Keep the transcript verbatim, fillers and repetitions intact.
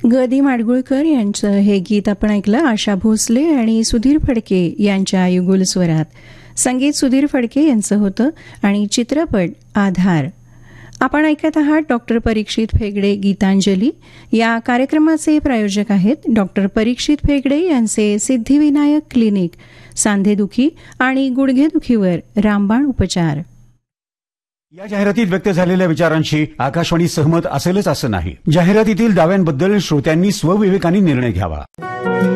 ग दी माडगुळकर यांचं हे गीत आपण ऐकलं आशा भोसले आणि सुधीर फडके यांच्या युगुल स्वरात. संगीत सुधीर फडके यांचं होतं आणि चित्रपट आधार. आपण ऐकत आहात डॉक्टर परीक्षित फेगडे गीतांजली. या कार्यक्रमाचे प्रायोजक आहेत डॉक्टर परीक्षित फेगडे यांचे सिद्धिविनायक क्लिनिक, सांधेदुखी आणि गुडघेदुखीवर रामबाण उपचार. या जाहिरातीत व्यक्त झालेल्या विचारांशी आकाशवाणी सहमत असेलच असं नाही. जाहिरातीतील दाव्यांबद्दल श्रोत्यांनी स्वविवेकाने निर्णय घ्यावा.